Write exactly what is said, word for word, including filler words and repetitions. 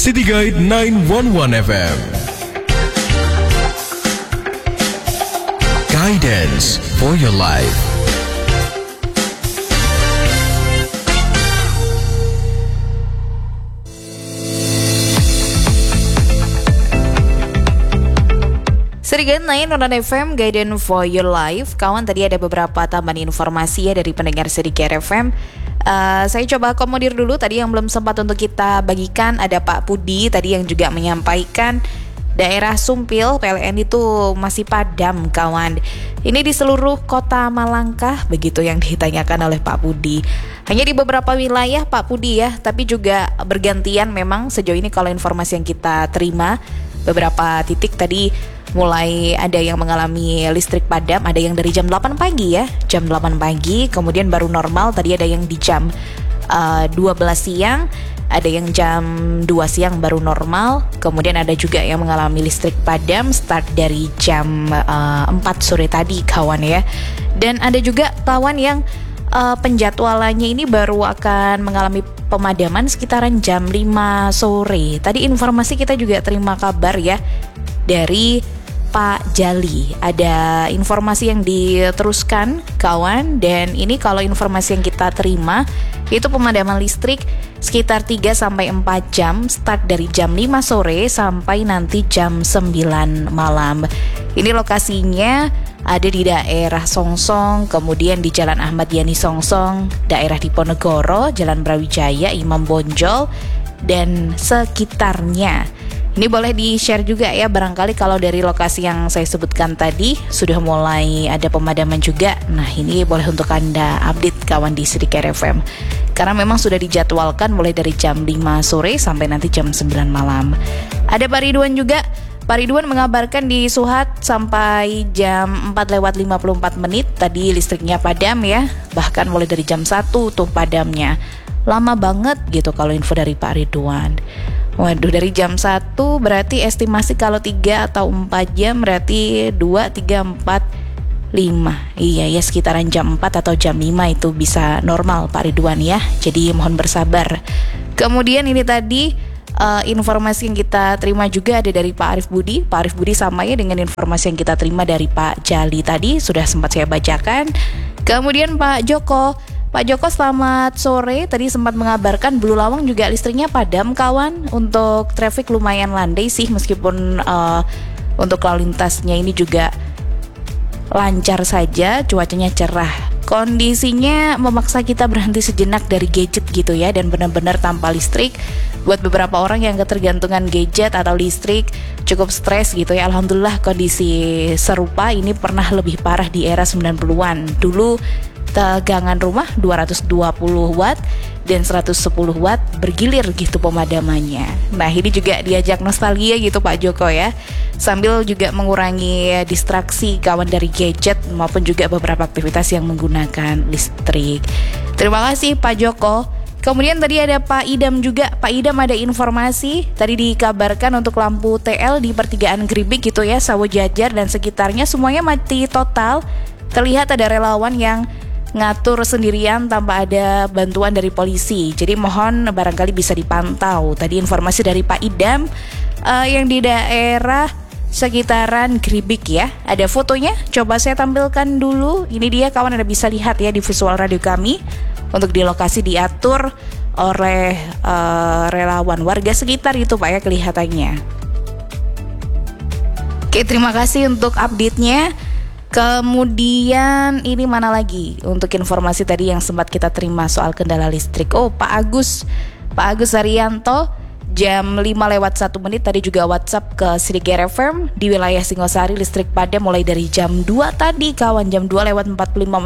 City Guide sembilan satu satu F M. Guidance for your life. City Guide sembilan satu satu F M, Guidance for your life. Kawan, tadi ada beberapa tambahan informasi ya dari pendengar City Guide F M. Uh, saya coba akomodir dulu tadi yang belum sempat untuk kita bagikan. Ada Pak Pudi tadi yang juga menyampaikan daerah Sumpil P L N itu masih padam, kawan. Ini di seluruh kota Malangkah, begitu yang ditanyakan oleh Pak Pudi. Hanya di beberapa wilayah Pak Pudi ya, tapi juga bergantian memang sejauh ini kalau informasi yang kita terima. Beberapa titik tadi mulai ada yang mengalami listrik padam, ada yang dari jam delapan pagi ya, jam delapan pagi, kemudian baru normal, tadi ada yang di jam uh, dua belas siang, ada yang jam dua siang baru normal, kemudian ada juga yang mengalami listrik padam start dari jam uh, empat sore tadi, kawan ya. Dan ada juga kawan yang uh, penjadwalannya ini baru akan mengalami pemadaman sekitaran jam lima sore. Tadi informasi kita juga terima kabar ya dari Pak Jali, ada informasi yang diteruskan, kawan. Dan ini kalau informasi yang kita terima itu pemadaman listrik sekitar tiga sampai empat jam, start dari jam lima sore sampai nanti jam sembilan malam. Ini lokasinya ada di daerah Songsong, kemudian di Jalan Ahmad Yani Songsong, daerah Diponegoro, Jalan Brawijaya, Imam Bonjol, dan sekitarnya. Ini boleh di-share juga ya, barangkali kalau dari lokasi yang saya sebutkan tadi sudah mulai ada pemadaman juga. Nah, ini boleh untuk Anda update, kawan, di City Guide F M. Karena memang sudah dijadwalkan mulai dari jam lima sore sampai nanti jam sembilan malam. Ada Pak Ridwan juga. Pak Ridwan mengabarkan di Suhat sampai jam empat lewat lima puluh empat menit tadi listriknya padam ya. Bahkan mulai dari jam satu tuh padamnya. Lama banget gitu kalau info dari Pak Ridwan. Waduh, dari jam satu berarti estimasi kalau tiga atau empat jam berarti dua, tiga, empat, lima. Iya ya, sekitaran jam empat atau jam lima itu bisa normal Pak Ridwan ya. Jadi mohon bersabar. Kemudian ini tadi uh, informasi yang kita terima juga ada dari Pak Arif Budi. Pak Arif Budi sama ya dengan informasi yang kita terima dari Pak Jali tadi, sudah sempat saya bacakan. Kemudian Pak Joko Pak Joko selamat sore, tadi sempat mengabarkan Bulu Lawang juga listriknya padam, kawan. Untuk traffic lumayan landai sih, meskipun uh, untuk lalu lintasnya ini juga lancar saja, cuacanya cerah. Kondisinya memaksa kita berhenti sejenak dari gadget gitu ya, dan benar-benar tanpa listrik. Buat beberapa orang yang ketergantungan gadget atau listrik cukup stres gitu ya. Alhamdulillah kondisi serupa ini pernah lebih parah di era sembilan puluhan. Dulu tegangan rumah dua ratus dua puluh watt dan seratus sepuluh watt bergilir gitu pemadamannya. Nah, ini juga diajak nostalgia gitu Pak Joko ya, sambil juga mengurangi distraksi kawan dari gadget maupun juga beberapa aktivitas yang menggunakan listrik. Terima kasih Pak Joko. Kemudian tadi ada Pak Idam juga. Pak Idam ada informasi tadi dikabarkan untuk lampu T L di pertigaan Gribik gitu ya, Sawo Jajar dan sekitarnya semuanya mati total. Terlihat ada relawan yang ngatur sendirian tanpa ada bantuan dari polisi. Jadi mohon barangkali bisa dipantau. Tadi informasi dari Pak Idam uh, yang di daerah sekitaran Gribik ya. Ada fotonya, coba saya tampilkan dulu. Ini dia kawan, Anda bisa lihat ya di visual radio kami. Untuk di lokasi diatur oleh uh, relawan warga sekitar itu Pak ya kelihatannya. Oke, terima kasih untuk update-nya. Kemudian ini mana lagi untuk informasi tadi yang sempat kita terima soal kendala listrik. Oh, Pak Agus Pak Agus Haryanto jam lima lewat satu menit tadi juga WhatsApp ke City Guide F M. Di wilayah Singosari listrik padam mulai dari jam dua tadi, kawan, jam dua lewat empat puluh lima menit